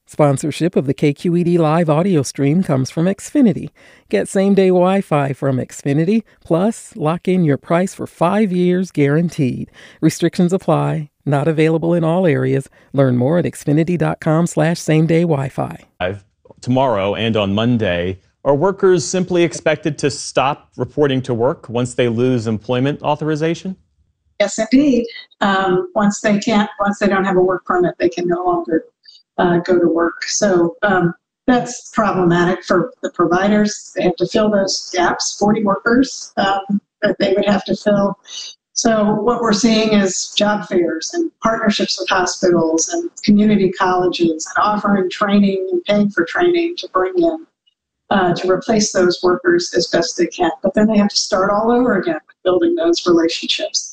Sponsorship of the KQED Live audio stream comes from Xfinity. Get same-day Wi-Fi from Xfinity, plus lock in your price for 5 years guaranteed. Restrictions apply. Not available in all areas. Learn more at xfinity.com/same-day Wi-Fi. Tomorrow and on Monday, are workers simply expected to stop reporting to work once they lose employment authorization? Yes, indeed. Once they don't have a work permit, they can no longer go to work. So that's problematic for the providers. They have to fill those gaps, 40 workers that they would have to fill. So what we're seeing is job fairs and partnerships with hospitals and community colleges and offering training and paying for training to bring in to replace those workers as best they can. But then they have to start all over again with building those relationships.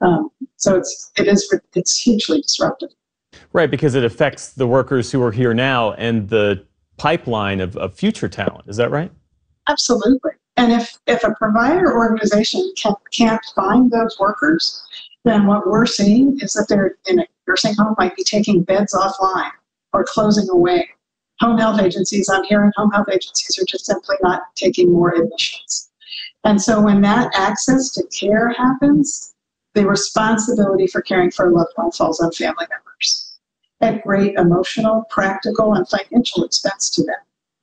So it's hugely disruptive. Right, because it affects the workers who are here now and the pipeline of future talent. Is that right? Absolutely. And if a provider organization can't find those workers, then what we're seeing is that they're in a nursing home might be taking beds offline or closing away. Home health agencies, I'm hearing home health agencies are just simply not taking more admissions. And so when that access to care happens, the responsibility for caring for a loved one falls on family members at great emotional, practical, and financial expense to them.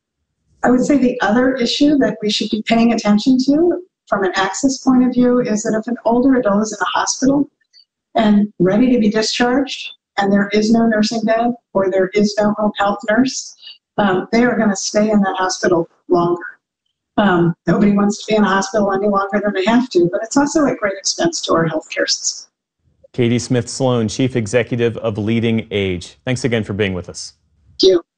I would say the other issue that we should be paying attention to from an access point of view is that if an older adult is in a hospital and ready to be discharged and there is no nursing bed or there is no home health nurse, they are going to stay in that hospital longer. Nobody wants to be in a hospital any longer than they have to, but it's also at great expense to our healthcare system. Katie Smith Sloan, Chief Executive of Leading Age. Thanks again for being with us. Thank you.